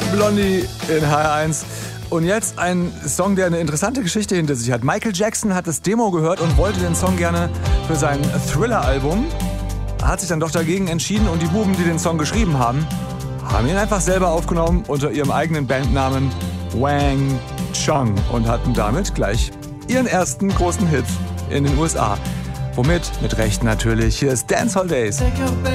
Blondie in HR1. Und jetzt ein Song, der eine interessante Geschichte hinter sich hat. Michael Jackson hat das Demo gehört und wollte den Song gerne für sein Thriller-Album. Hat sich dann doch dagegen entschieden und die Buben, die den Song geschrieben haben, haben ihn einfach selber aufgenommen unter ihrem eigenen Bandnamen Wang Chung und hatten damit gleich ihren ersten großen Hit in den USA. Womit? Mit Recht natürlich. Hier ist Dancehall Days.